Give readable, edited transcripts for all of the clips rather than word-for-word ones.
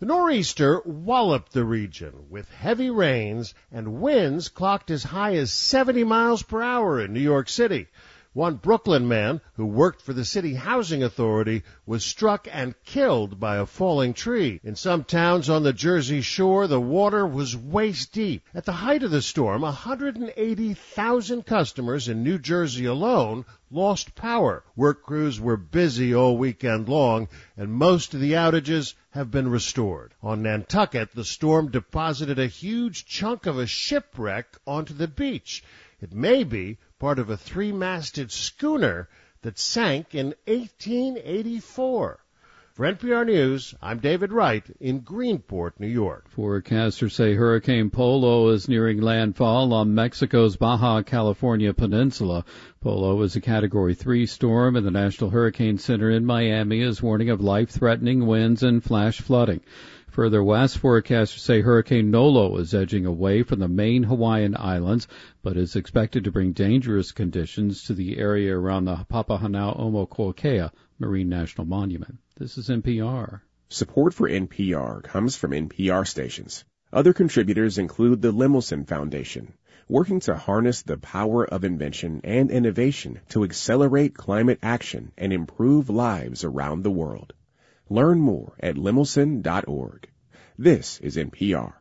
The nor'easter walloped the region with heavy rains and winds clocked as high as 70 miles per hour in New York City. One Brooklyn man who worked for the city housing authority was struck and killed by a falling tree. In some towns on the Jersey Shore, the water was waist deep. At the height of the storm, 180,000 customers in New Jersey alone lost power. Work crews were busy all weekend long, and most of the outages have been restored. On Nantucket, the storm deposited a huge chunk of a shipwreck onto the beach. It may be part of a three-masted schooner that sank in 1884. For NPR News, I'm David Wright in Greenport, New York. Forecasters say Hurricane Polo is nearing landfall on Mexico's Baja California peninsula. Polo is a Category 3 storm, and the National Hurricane Center in Miami is warning of life-threatening winds and flash flooding. Further west, forecasters say Hurricane Nolo is edging away from the main Hawaiian Islands, but is expected to bring dangerous conditions to the area around the Papahanau'omokuakea Marine National Monument. This is NPR. Support for NPR comes from NPR stations. Other contributors include the Lemelson Foundation, working to harness the power of invention and innovation to accelerate climate action and improve lives around the world. Learn more at lemelson.org. This is NPR.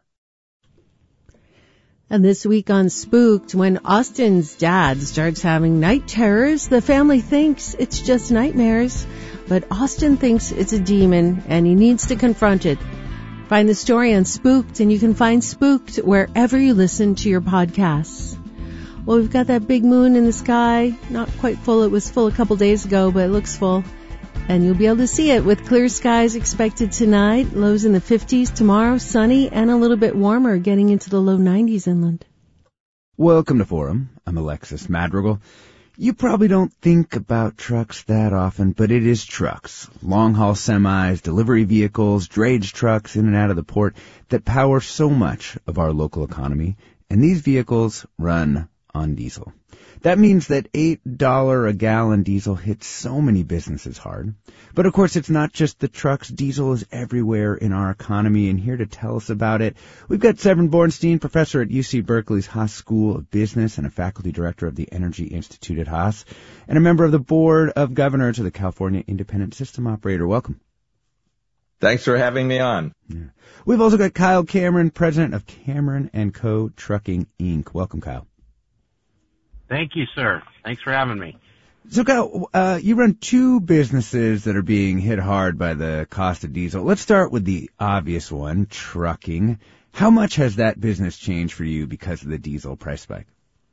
And this week on Spooked, when Austin's dad starts having night terrors, the family thinks it's just nightmares. But Austin thinks it's a demon, and he needs to confront it. Find the story on Spooked, and you can find Spooked wherever you listen to your podcasts. Well, we've got that big moon in the sky. Not quite full. It was full a couple days ago, but it looks full. And you'll be able to see it with clear skies expected tonight, lows in the 50s, tomorrow sunny and a little bit warmer, getting into the low 90s inland. Welcome to Forum. I'm Alexis Madrigal. You probably don't think about trucks that often, but it is trucks. Long-haul semis, delivery vehicles, drayage trucks in and out of the port that power so much of our local economy. And these vehicles run on diesel. That means that $8 a gallon diesel hits so many businesses hard. But of course, it's not just the trucks. Diesel is everywhere in our economy, and here to tell us about it, we've got Severin Bornstein, professor at UC Berkeley's Haas School of Business and a faculty director of the Energy Institute at Haas, and a member of the board of governors of the California Independent System Operator. Welcome. Thanks for having me on. Yeah. We've also got Kyle Cameron, president of Cameron & Co. Trucking, Inc. Welcome, Kyle. Thank you, sir. Thanks for having me. So, Kyle, you run two businesses that are being hit hard by the cost of diesel. Let's start with the obvious one, trucking. How much has that business changed for you because of the diesel price spike?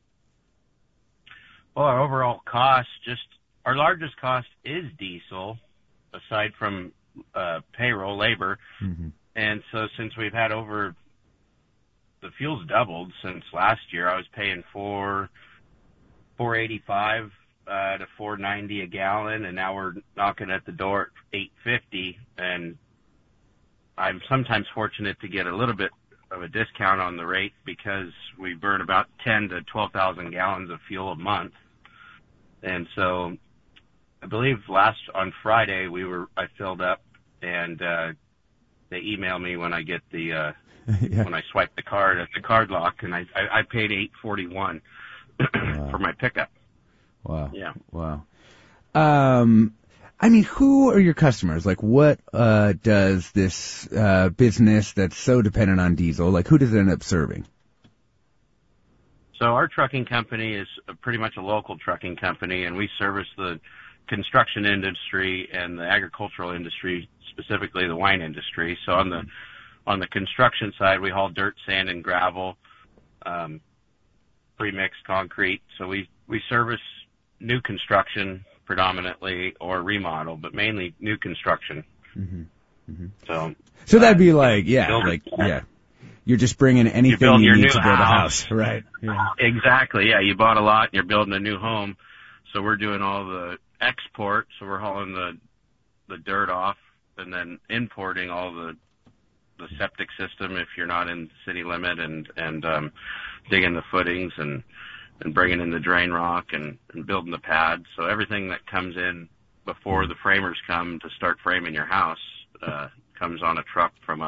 Well, our overall cost, our largest cost is diesel, aside from payroll, labor. Mm-hmm. And so since we've had the fuel's doubled since last year. I was paying $4.85 to $4.90 a gallon, and now we're knocking at the door at $8.50. And I'm sometimes fortunate to get a little bit of a discount on the rate because we burn about 10 to 12,000 gallons of fuel a month. And so I believe on Friday I filled up, and they email me when I get the when I swipe the card at the card lock, and I paid $8.41 for my pickup. Wow. Yeah. Wow. I mean, who are your customers? Like, what does this business that's so dependent on diesel, like, who does it end up serving? So our trucking company is pretty much a local trucking company, and we service the construction industry and the agricultural industry, specifically the wine industry. So on the construction side, we haul dirt, sand, and gravel, pre-mixed concrete. So we service new construction predominantly, or remodel, but mainly new construction. Mm-hmm. Mm-hmm. So that'd be like, you're just bringing anything you need to build a house. Right. Yeah. Exactly. Yeah. You bought a lot and you're building a new home. So we're doing all the export. So we're hauling the dirt off and then importing all the septic system if you're not in city limit, and digging the footings and bringing in the drain rock and building the pad. So everything that comes in before the framers come to start framing your house comes on a truck from